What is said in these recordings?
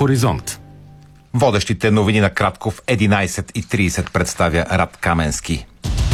Хоризонт. Водещите новини на кратко в 11:30 представя Рад Каменски.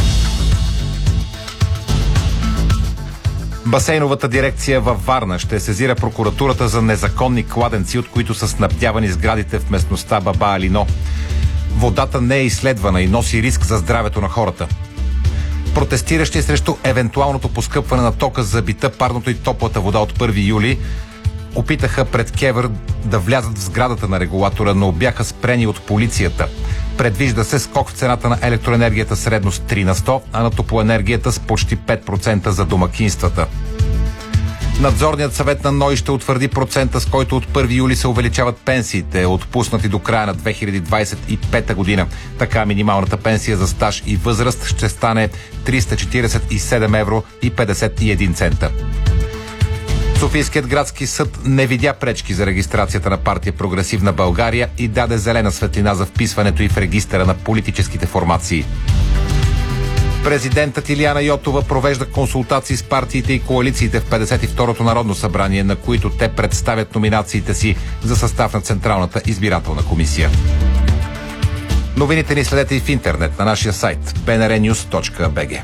Басейновата дирекция във Варна ще сезира прокуратурата за незаконни кладенци, от които са снабдявани сградите в местността Баба Алино. Водата не е изследвана и носи риск за здравето на хората. Протестиращи срещу евентуалното поскъпване на тока за бита, парното и топлата вода от 1 юли опитаха пред КЕВР да влязат в сградата на регулатора, но бяха спрени от полицията. Предвижда се скок в цената на електроенергията средно с 3%, а на топлоенергията с почти 5% за домакинствата. Надзорният съвет на НОИ ще утвърди процента, с който от 1 юли се увеличават пенсиите, отпуснати до края на 2025 година. Така минималната пенсия за стаж и възраст ще стане 347 евро и 51 цента. Софийският градски съд не видя пречки за регистрацията на партия Прогресивна България и даде зелена светлина за вписването й в регистъра на политическите формации. Президентът Илияна Йотова провежда консултации с партиите и коалициите в 52-то Народно събрание, на които те представят номинациите си за състав на Централната избирателна комисия. Новините ни следете и в интернет на нашия сайт bnrnews.bg.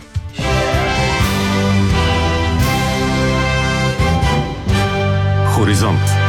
Хоризонт.